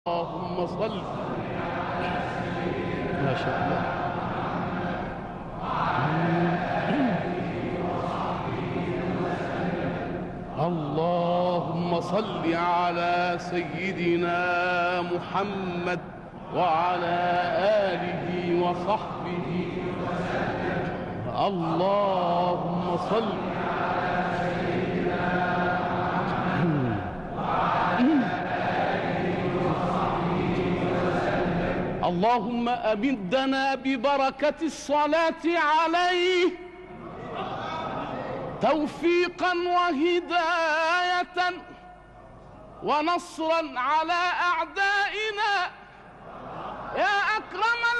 اللهم صل. ما شاء الله. اللهم صل على سيدنا محمد وعلى آله وصحبه وسلم. اللهم صل على سيدنا محمد وعلى اللهم أمدنا ببركة الصلاة عليه توفيقا وهداية ونصرا على أعدائنا يا أكرم